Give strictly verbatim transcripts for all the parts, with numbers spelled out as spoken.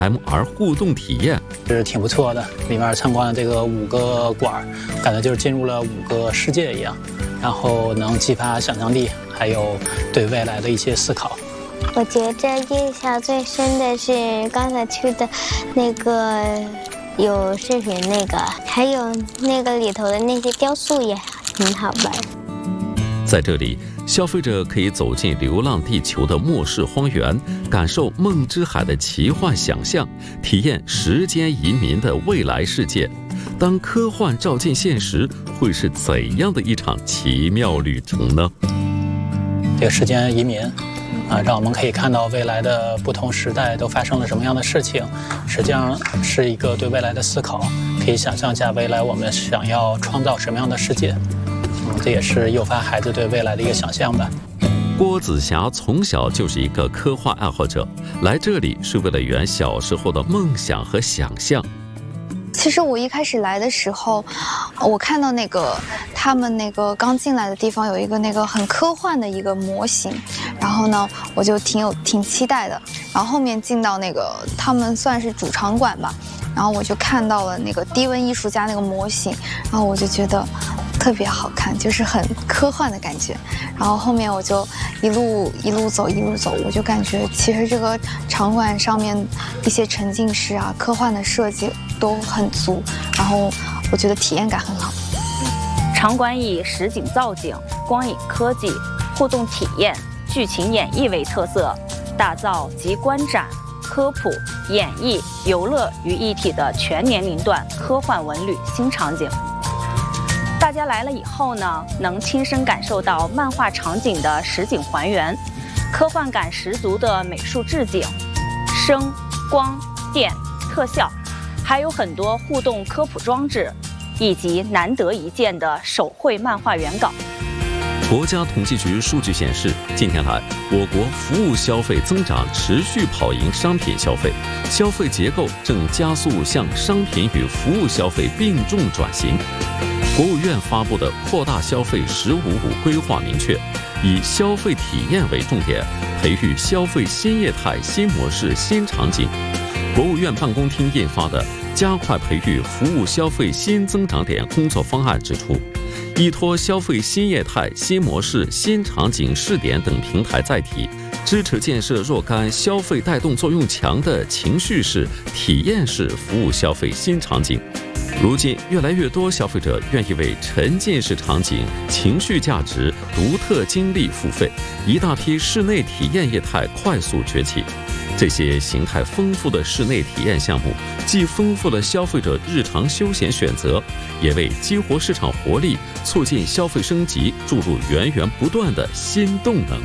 M R 互动体验是挺不错的，里面参观了这个五个馆，感觉就是进入了五个世界一样，然后能激发想象力，还有对未来的一些思考。 我觉得印象最深的是刚才去的那个有视频那个，还有那个里头的那些雕塑也很好玩。 在这里，消费者可以走进《流浪地球》的末世荒原，感受梦之海的奇幻想象，体验时间移民的未来世界。当科幻照进现实，会是怎样的一场奇妙旅程呢？ 这个时间移民啊，让我们可以看到未来的不同时代都发生了什么样的事情，实际上是一个对未来的思考，可以想象一下未来我们想要创造什么样的世界。这也是诱发孩子对未来的一个想象吧。 郭子霞从小就是一个科幻爱好者，来这里是为了圆小时候的梦想和想象。 其实我一开始来的时候，我看到那个他们那个刚进来的地方有一个那个很科幻的一个模型，然后呢，我就挺有挺期待的。然后后面进到那个他们算是主场馆吧，然后我就看到了那个低温艺术家那个模型，然后我就觉得特别好看，就是很科幻的感觉。然后后面我就一路一路走一路走，我就感觉其实这个场馆上面一些沉浸式啊、科幻的设计都很足，然后我觉得体验感很好。 场馆以实景造景、光影科技、互动体验、剧情演绎为特色，打造集观展、科普、演绎、游乐于一体的全年龄段科幻文旅新场景。大家来了以后呢，能亲身感受到漫画场景的实景还原，科幻感十足的美术置景、声、光、电、特效，还有很多互动科普装置，以及难得一见的手绘漫画原稿。 国家统计局数据显示，近年来我国服务消费增长持续跑赢商品消费，消费结构正加速向商品与服务消费并重转型。国务院发布的扩大消费“十五五”规划明确，以消费体验为重点，培育消费新业态、新模式、新场景。国务院办公厅印发的《加快培育服务消费新增长点工作方案》指出，依托消费新业态、新模式、新场景试点等平台载体，支持建设若干消费带动作用强的情绪式、体验式服务消费新场景。如今，越来越多消费者愿意为沉浸式场景、情绪价值、独特经历付费，一大批室内体验业态快速崛起。这些形态丰富的室内体验项目，既丰富了消费者日常休闲选择，也为激活市场活力、促进消费升级注入源源不断的新动能。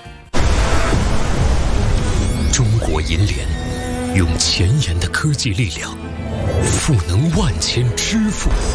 中国银联用前沿的科技力量，赋能万千支付